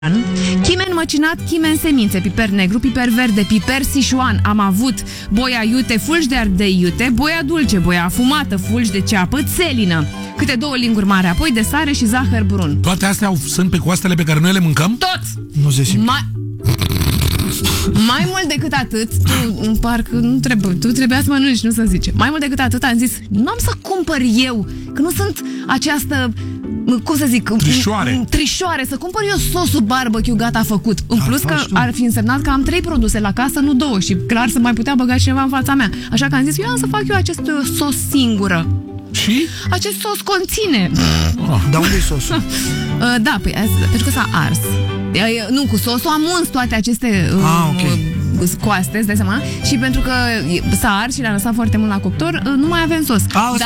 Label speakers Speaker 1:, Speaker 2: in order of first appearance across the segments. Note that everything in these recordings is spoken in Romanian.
Speaker 1: Chimen măcinat, chimen semințe, piper negru, piper verde, piper sișuan. Am avut boia iute, fulgi de ardei iute, boia dulce, boia afumată, fulgi de ceapă, țelină, câte 2 linguri mari, apoi de sare și zahăr brun.
Speaker 2: Toate astea sunt pe coastele pe care noi le mâncăm?
Speaker 1: Tot!
Speaker 3: Nu se simte.
Speaker 1: Mai mult decât atât, tu, parcă nu trebuie, tu trebuia să mănânci, nu să zice. Mai mult decât atât am zis, nu am să cumpăr eu, că nu sunt această, cum să zic, trișoare, să cumpăr eu sosul barbecue gata făcut. În plus că ar fi însemnat că am 3 produse la casă, nu 2, și clar să mai putea băga cineva în fața mea. Așa că am zis, eu am să fac eu acest sos singură.
Speaker 2: Și?
Speaker 1: Acest sos conține.
Speaker 3: Dar unde e sosul?
Speaker 1: Da, pentru că s-a ars. Nu, cu sosul am uns toate aceste coaste, îți dai seama? Și pentru că s-a ars și l-a lăsat foarte mult la cuptor, nu mai avem sos.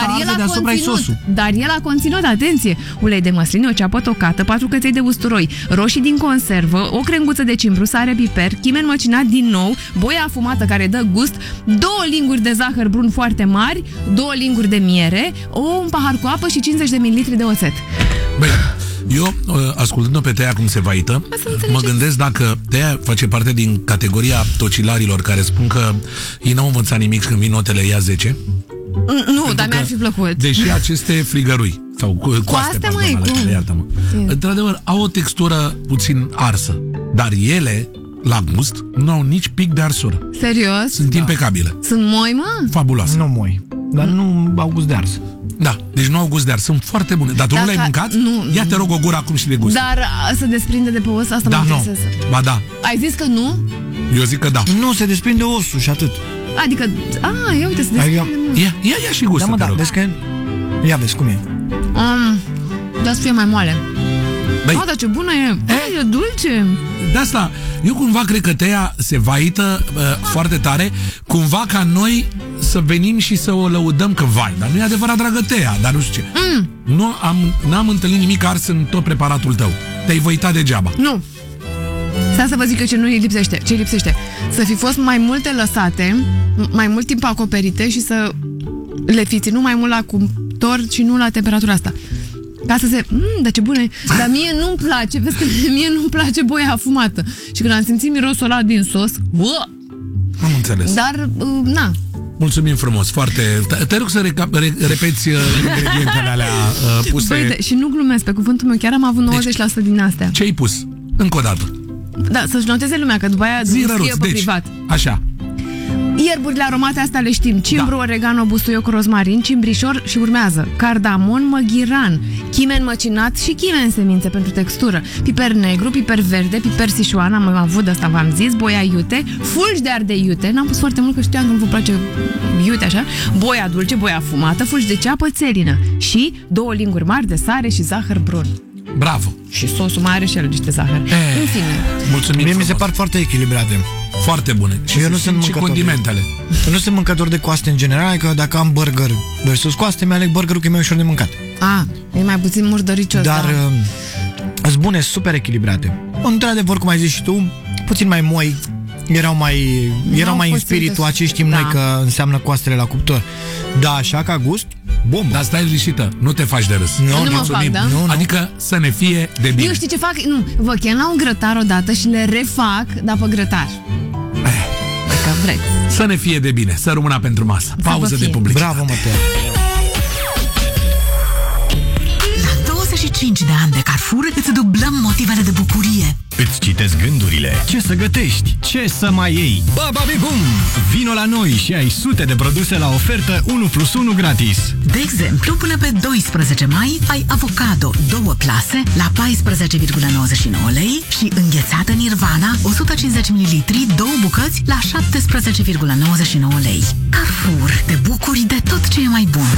Speaker 1: Dar el a conținut, atenție, ulei de măsline, o ceapă tocată, 4 căței de usturoi, roșii din conservă, o crenguță de cimbru, sare, piper, chimen măcinat din nou, boia afumată care dă gust, 2 linguri de zahăr brun foarte mari, 2 linguri de miere, un pahar cu apă și 50 de ml de oțet.
Speaker 2: Băi, eu, ascultând-o pe Tea cum se vaită, mă gândesc dacă Tea face parte din categoria tocilarilor care spun că ei n-au învățat nimic când vin notele ia 10.
Speaker 1: Nu, dar mi-ar fi plăcut.
Speaker 2: Deși aceste frigărui sau coaste, iartă-mă, într-adevăr, au o textură puțin arsă, dar ele, la gust, nu au nici pic de arsură.
Speaker 1: Serios?
Speaker 2: Sunt impecabile.
Speaker 1: Sunt moi, mă?
Speaker 2: Fabuloase.
Speaker 3: Nu moi, dar nu au gust de ars.
Speaker 2: Da, deci nu au gust de ars, sunt foarte bune. Dar tu nu le-ai mâncat?
Speaker 1: Nu.
Speaker 2: Ia te rog o gură acum și de gust.
Speaker 1: Dar se desprinde de pe os, asta mă interesează.
Speaker 2: Ba da.
Speaker 1: Ai zis că nu?
Speaker 2: Eu zic că da.
Speaker 3: Nu, se desprinde osul și atât.
Speaker 1: Adică, ia uite, se desprinde.
Speaker 2: Ia și gustă,
Speaker 3: te rog. Vezi că... Ia vezi cum e.
Speaker 1: Da, să fie mai moale.
Speaker 2: Băi,
Speaker 1: dar ce bună e. E dulce.
Speaker 2: De asta, eu cumva cred că Tea se vaită foarte tare, cumva ca noi să venim și să o lăudăm că vai, dar nu e adevărat, dragă Tea, dar nu știu ce. N-am întâlnit nimic ars în tot preparatul tău. Te-ai văitat degeaba. Nu.
Speaker 1: Stai să vă zic eu ce nu îi lipsește. Ce lipsește? Să fi fost mai multe lăsate, mai mult timp acoperite și să le fi ținut mai mult la cuptor și nu la temperatura asta. Ca să se... dar ce bune! Dar mie nu-mi place, vezi că mie nu-mi place boia afumată. Și când am simțit mirosul ăla din sos...
Speaker 2: Am înțeles.
Speaker 1: Dar, na.
Speaker 2: Mulțumim frumos, foarte... Te rog să repeți ingredientele alea puse...
Speaker 1: Băi, și nu glumesc, pe cuvântul meu, chiar am avut 90% din astea.
Speaker 2: Ce ai pus? Încă o dată.
Speaker 1: Da, să-și noteze lumea, că după aia scrie pe privat.
Speaker 2: Așa.
Speaker 1: Ierburile aromate astea le știm. Cimbru, oregano, busuioc, rozmarin, cimbrișor și urmează cardamon, măghiran, chimen măcinat și chimen semințe pentru textură, piper negru, piper verde, piper sișuan, am avut de asta, v-am zis, boia iute, fulgi de ardei iute, n-am pus foarte mult că știam că nu vă place iute așa, boia dulce, boia afumată, fulgi de ceapă, țelină și 2 linguri mari de sare și zahăr brun.
Speaker 2: Bravo!
Speaker 1: Și sosul mai are și el niște zahăr. În fine.
Speaker 2: Mulțumim.
Speaker 3: Mie mi se par foarte echilibrate.
Speaker 2: Foarte bune. Și
Speaker 3: eu nu sunt mâncător
Speaker 2: condimentele.
Speaker 3: Eu nu sunt mâncător de coaste în general, că dacă am burger versus coaste, mi-aleg burgerul că e mai ușor de mâncat.
Speaker 1: E mai puțin murdăricios.
Speaker 3: Dar sunt bune, super echilibrate. Într-adevăr, cum ai zis și tu, puțin mai moi, erau mai în spiritul aceea, știm noi că înseamnă coastele la cuptor. Da, așa ca gust, bombă.
Speaker 2: Dar stai liniștită, nu te faci de râs.
Speaker 1: Nu mă fac, da?
Speaker 2: Adică să ne fie de bine.
Speaker 1: Eu știi ce fac? Vă chem la un grătar odată și le refac, dar pe grătar. Dacă vreți.
Speaker 2: Să ne fie de bine, să rămână pentru masă. Pauză de publicitate.
Speaker 3: Bravo, mă, Tea.
Speaker 4: La 25 de ani de Carrefour îți dublăm motivele de bucurie.
Speaker 5: Îți citesc gândurile. Ce să gătești? Ce să mai iei? Bababibum! Vino la noi și ai sute de produse la ofertă 1+1 gratis.
Speaker 4: De exemplu, până pe 12 mai ai avocado 2 plase la 14,99 lei și înghețată Nirvana 150 ml 2 bucăți la 17,99 lei. Carrefour, te bucuri de tot ce e mai bun.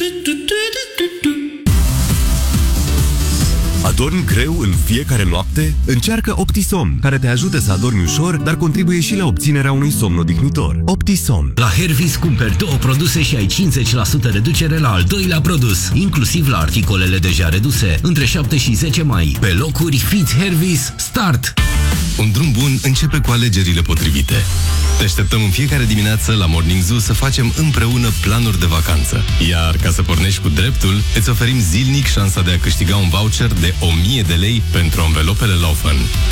Speaker 6: Adormi greu în fiecare noapte? Încearcă Optisomn, care te ajută să adormi ușor, dar contribuie și la obținerea unui somn odihnitor. Optisomn.
Speaker 7: La Hervis cumperi 2 produse și ai 50% reducere la al doilea produs, inclusiv la articolele deja reduse, între 7 și 10 mai. Pe locuri, fiți Hervis, start!
Speaker 6: Un drum bun începe cu alegerile potrivite. Te așteptăm în fiecare dimineață la Morning Zoo să facem împreună planuri de vacanță. Iar ca să pornești cu dreptul, îți oferim zilnic șansa de a câștiga un voucher de 1000 de lei pentru anvelopele Laufen.